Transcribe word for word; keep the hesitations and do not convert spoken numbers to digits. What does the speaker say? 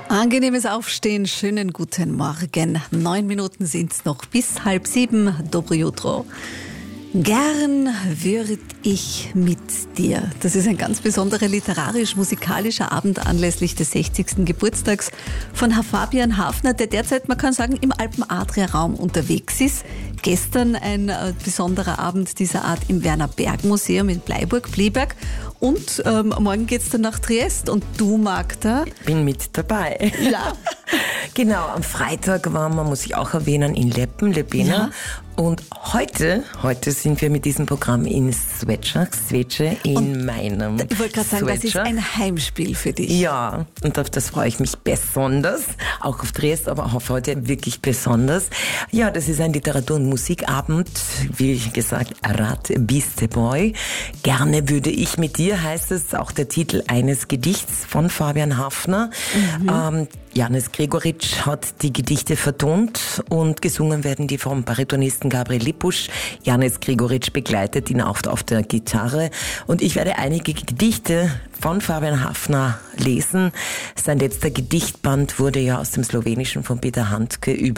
Angenehmes Aufstehen, schönen guten Morgen. Neun Minuten sind's noch bis halb sieben. Dobro jutro. Gern würd ich mit dir. Das ist ein ganz besonderer literarisch-musikalischer Abend anlässlich des sechzigsten Geburtstags von Herr Fabian Hafner, der derzeit, man kann sagen, im Alpen-Adria-Raum unterwegs ist. Gestern ein äh, besonderer Abend dieser Art im Werner-Berg-Museum in Bleiburg-Blieberg. Und ähm, morgen geht's dann nach Triest. Und du, Magda? Ich bin mit dabei. Ja. Genau, am Freitag waren wir, muss ich auch erwähnen, in Leppen, Lebena. Ja. Und heute, heute sind wir mit diesem Programm in Sveča, Sveča in und meinem Ich wollte gerade sagen, Sveča. Das ist ein Heimspiel für dich. Ja, und auf das freue ich mich besonders. Auch auf Triest, aber auch auf heute wirklich besonders. Ja, das ist ein Literatur- und Musikabend. Wie gesagt, Rad biste boy. Gerne würde ich mit dir, heißt es, auch der Titel eines Gedichts von Fabian Hafner. Mhm. Ähm, Janez Gregoritsch hat die Gedichte vertont und gesungen werden die vom Baritonisten Gabriel Lipusch. Janez Gregoritsch begleitet ihn auch auf der Gitarre. Und ich werde einige Gedichte von Fabian Hafner lesen. Sein letzter Gedichtband wurde ja aus dem Slowenischen von Peter Handke über